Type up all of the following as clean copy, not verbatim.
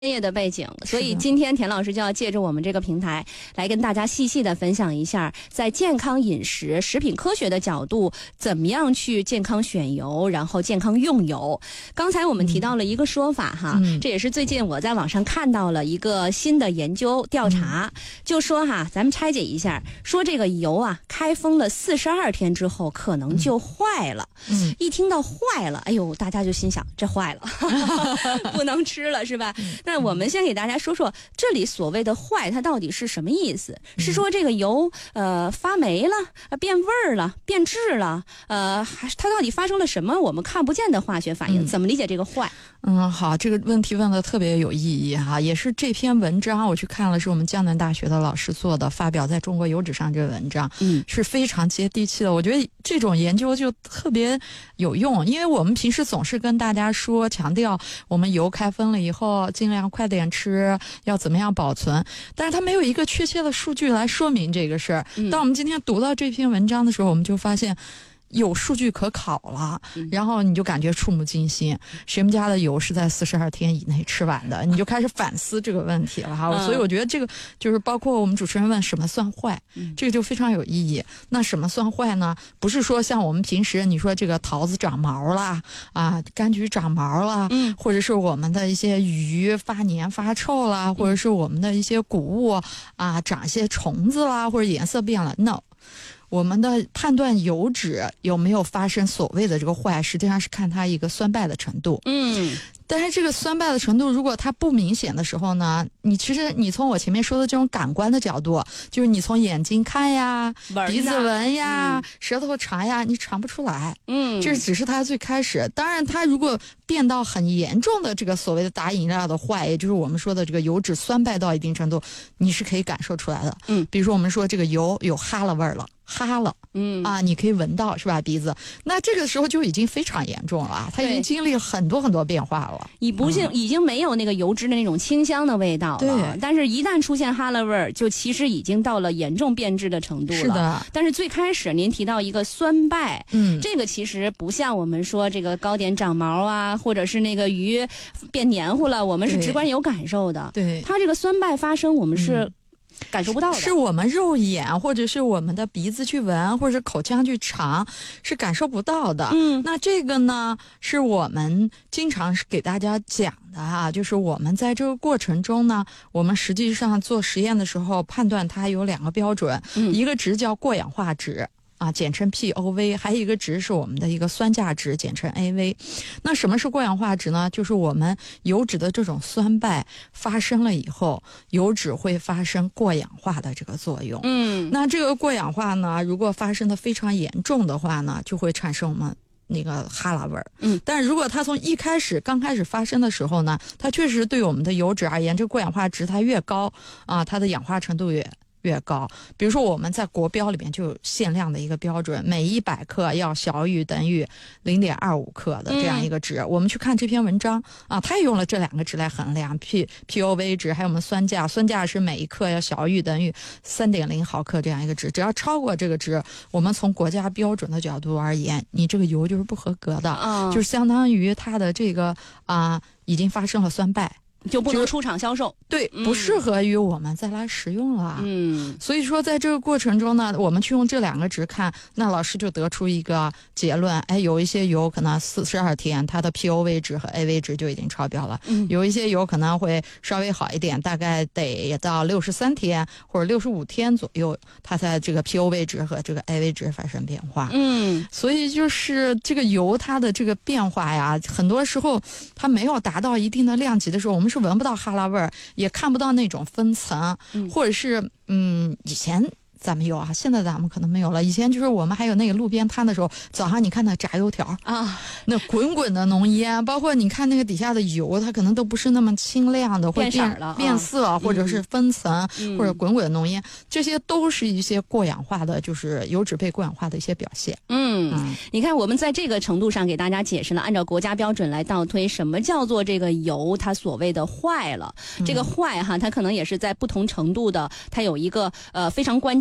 业的背景，所以今天田老师就要借着我们这个平台来跟大家细细的分享一下，在健康饮食、食品科学的角度，怎么样去健康选油，然后健康用油。刚才我们提到了一个说法哈，这也是最近我在网上看到了一个新的研究调查，就说哈，咱们拆解一下，说这个油啊，开封了42天之后可能就坏了。一听到坏了，哎呦，大家就心想这坏了，不能吃了是吧？那我们先给大家说说这里所谓的坏它到底是什么意思，是说这个油发霉了，变味儿了，变质了，它到底发生了什么我们看不见的化学反应，怎么理解这个坏？ 好，这个问题问得特别有意义哈，也是这篇文章我去看了，是我们江南大学的老师做的，发表在中国油脂上这个文章，是非常接地气的。我觉得这种研究就特别有用，因为我们平时总是跟大家说，强调我们油开封了以后尽量快点吃，要怎么样保存，但是它没有一个确切的数据来说明这个事儿。当我们今天读到这篇文章的时候，我们就发现有数据可考了，然后你就感觉触目惊心，谁们家的油是在42天以内吃完的，你就开始反思这个问题了哈。所以我觉得这个就是包括我们主持人问什么算坏，这个就非常有意义。那什么算坏呢？不是说像我们平时你说这个桃子长毛啦啊，柑橘长毛啦，或者是我们的一些鱼发黏发臭啦，或者是我们的一些谷物啊长一些虫子啦，或者颜色变了 ，no。我们的判断油脂有没有发生所谓的这个坏，实际上是看它一个酸败的程度。但是这个酸败的程度，如果它不明显的时候呢，其实你从我前面说的这种感官的角度，就是你从眼睛看呀，鼻子闻呀，舌头尝呀，你尝不出来。这只是它最开始。当然，它如果变到很严重的这个所谓的打饮料的坏，也就是我们说的这个油脂酸败到一定程度，你是可以感受出来的。比如说我们说这个油有哈喇味儿了。哈了，你可以闻到是吧？鼻子，那这个时候就已经非常严重了，它已经经历了很多很多变化了。 已经没有那个油脂的那种清香的味道了。对，但是一旦出现哈喇味儿，就其实已经到了严重变质的程度了。是的。但是最开始您提到一个酸败，这个其实不像我们说这个糕点长毛啊，或者是那个鱼变黏糊了，我们是直观有感受的。对，它这个酸败发生，我们是感受不到的， 是我们肉眼或者是我们的鼻子去闻，或者是口腔去尝，是感受不到的。那这个呢，是我们经常是给大家讲的哈，就是我们在这个过程中呢，我们实际上做实验的时候判断它有2个标准，一个值叫过氧化值。简称 POV， 还有一个值是我们的一个酸价值，简称 AV。那什么是过氧化值呢？就是我们油脂的这种酸败发生了以后，油脂会发生过氧化的这个作用。那这个过氧化呢，如果发生的非常严重的话呢，就会产生我们那个哈喇味儿。但如果它从刚开始发生的时候呢，它确实对我们的油脂而言，这个过氧化值它越高它的氧化程度越高。比如说我们在国标里面就有限量的一个标准，每100克要小于等于 0.25 克的这样一个值。我们去看这篇文章它也用了这2个值来衡量 POV 值，还有我们酸价是每1克要小于等于 3.0 毫克这样一个值。只要超过这个值，我们从国家标准的角度而言，你这个油就是不合格的，就是相当于它的这个已经发生了酸败， 就不能出厂销售。 对，不适合于我们再来食用了。所以说在这个过程中呢，我们去用这2个值看，那老师就得出一个结论，有一些油可能42天它的 POV 值和 AV 值就已经超标了，有一些油可能会稍微好一点，大概得到63天或者65天左右，它才这个 POV 值和这个 AV 值发生变化。所以就是这个油它的这个变化呀，很多时候它没有达到一定的量级的时候，我们是闻不到哈喇味儿，也看不到那种分层，或者是以前咱们有啊，现在咱们可能没有了。以前就是我们还有那个路边摊的时候，早上你看那炸油条那滚滚的浓烟，包括你看那个底下的油，它可能都不是那么清亮的，会变色，或者是分层，或者滚滚的浓烟，这些都是一些过氧化的，就是油脂被过氧化的一些表现。 你看我们在这个程度上给大家解释了，按照国家标准来倒推什么叫做这个油它所谓的坏了。这个坏它可能也是在不同程度的，它有一个非常关键的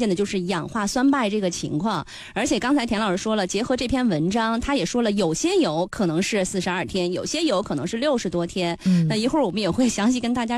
的就是氧化酸败这个情况。而且刚才田老师说了，结合这篇文章，他也说了，有些油可能是42天，有些油可能是60多天。那一会儿我们也会详细跟大家